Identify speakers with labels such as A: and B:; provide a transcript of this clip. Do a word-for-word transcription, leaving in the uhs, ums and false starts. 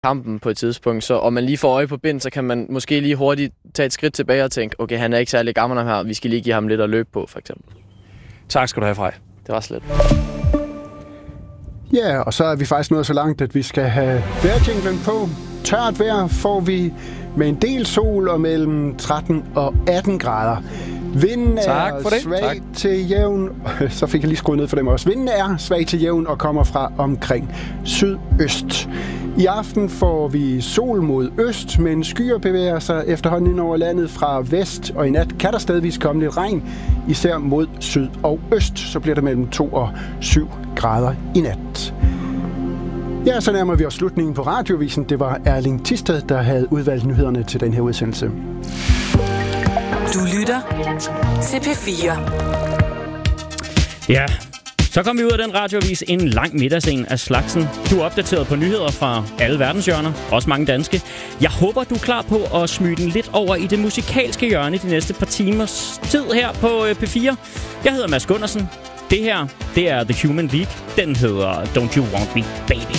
A: kampen på et tidspunkt, så og man lige får øje på Bind, så kan man måske lige hurtigt tage et skridt tilbage og tænke, okay, han er ikke særlig gammel her, vi skal lige give ham lidt at løbe på, for eksempel.
B: Tak skal du have, Frej.
A: Det var slet.
C: Ja, og så er vi faktisk nået så langt, at vi skal have vejrjinglen på. Tørt vejr får vi med en del sol og mellem tretten og atten grader. Vinden er svag tak. til jævn. Så fik jeg lige skruet ned for dem også. Vinden er svag til jævn og kommer fra omkring sydøst. I aften får vi sol mod øst, men skyer bevæger sig efterhånden ind over landet fra vest, og i nat kan der stadigvis komme lidt regn, især mod syd og øst. Så bliver det mellem to og syv grader i nat. Ja, så nærmer vi os slutningen på Radiovisen. Det var Erling Thisted, der havde udvalgt nyhederne til den her udsendelse.
D: Du lytter til P fire.
E: Ja, så kom vi ud af den radioavis en lang middagsen af slagsen. Du er opdateret på nyheder fra alle verdenshjørner, også mange danske. Jeg håber, du er klar på at smyge den lidt over i det musikalske hjørne de næste par timers tid her på P fire. Jeg hedder Mads Gundersen. Det her, det er The Human League. Den hedder Don't You Want Me, Baby.